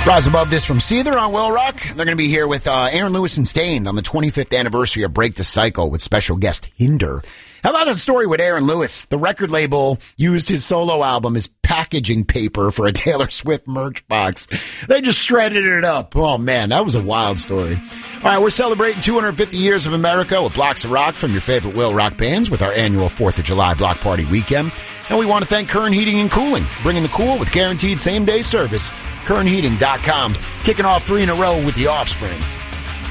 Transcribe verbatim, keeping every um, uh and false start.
Rise Above This from Seether on Will Rock. They're going to be here with uh, Aaron Lewis and Stained on the twenty-fifth anniversary of Break the Cycle with special guest Hinder. How about that story with Aaron Lewis? The record label used his solo album as packaging paper for a Taylor Swift merch box. They just shredded it up. Oh, man, that was a wild story. All right, we're celebrating two hundred fifty years of America with blocks of rock from your favorite Will Rock bands with our annual fourth of July block party weekend. And we want to thank Kern Heating and Cooling, bringing the cool with guaranteed same-day service. Kern Heating dot com, kicking off three in a row with The Offspring.